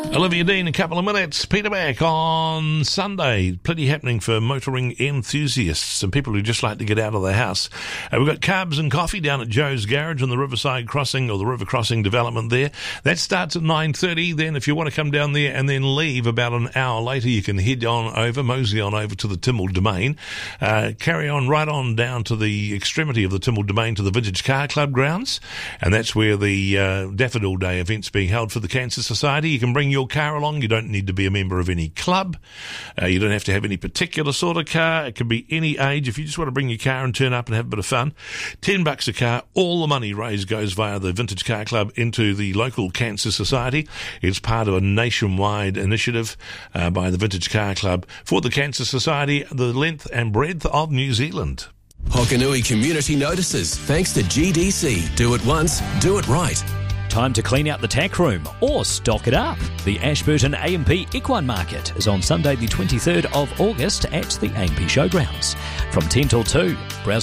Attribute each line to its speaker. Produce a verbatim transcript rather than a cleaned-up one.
Speaker 1: Olivia Dean, a couple of minutes. Peter Mac on Sunday. Plenty happening for motoring enthusiasts and people who just like to get out of the house. Uh, we've got carbs and coffee down at Joe's Garage on the Riverside Crossing, or the River Crossing development there. That starts at nine thirty. Then if you want to come down there and then leave about an hour later, you can head on over, mosey on over to the Timmel Domain. Uh, carry on right on down to the extremity of the Timmel Domain to the Vintage Car Club grounds. And that's where the uh, Daffodil Day event's being held for the Cancer Society. You can bring your car along. You don't need to be a member of any club. Uh, you don't have to have any particular sort of car. It can be any age. If you just want to bring your car and turn up and have a bit of fun, ten bucks a car. All the money raised goes via the Vintage Car Club into the local Cancer Society. It's part of a nationwide initiative uh, by the Vintage Car Club for the Cancer Society, the length and breadth of New Zealand.
Speaker 2: Hokanui Community notices. Thanks to G D C. Do it once, do it right.
Speaker 3: Time to clean out the tack room or stock it up. The Ashburton A M P Equine Market is on Sunday the twenty-third of August at the A M P Showgrounds. From ten till two, browse